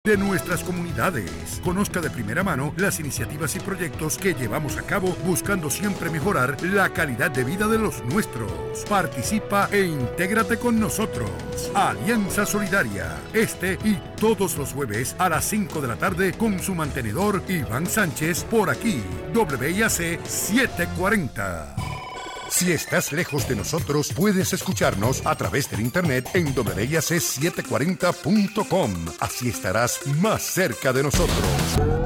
de nuestras comunidades. Conozca de primera mano las iniciativas y proyectos que llevamos a cabo buscando siempre mejorar la calidad de vida de los nuestros. Participa e intégrate con nosotros. Alianza Solidaria. Este y todos los jueves a las 5 de la tarde con su mantenedor Iván Sánchez por aquí. WIAC 740. Si estás lejos de nosotros, puedes escucharnos a través del internet en WIAC740.com. Así estarás más cerca de nosotros.